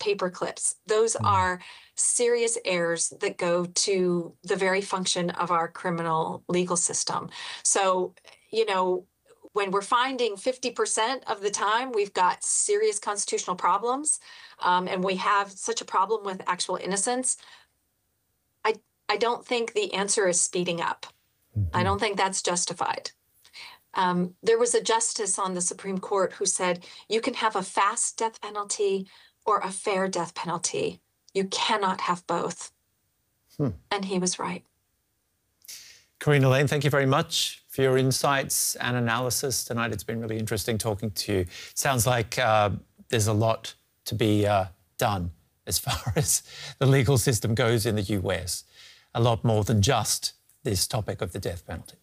paper clips. Those are serious errors that go to the very function of our criminal legal system. So, you know, when we're finding 50% of the time, we've got serious constitutional problems, and we have such a problem with actual innocence. I don't think the answer is speeding up. I don't think that's justified. There was a justice on the Supreme Court who said, you can have a fast death penalty or a fair death penalty. You cannot have both. And he was right. Karina Lane, thank you very much for your insights and analysis tonight. It's been really interesting talking to you. Sounds like there's a lot to be done as far as the legal system goes in the US. A lot more than just this topic of the death penalty.